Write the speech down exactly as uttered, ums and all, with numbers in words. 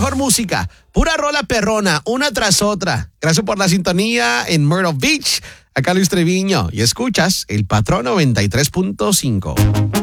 mejor música, pura rola perrona, una tras otra. Gracias por la sintonía en Myrtle Beach. Acá Luis Treviño y escuchas El Patrón noventa y tres punto cinco.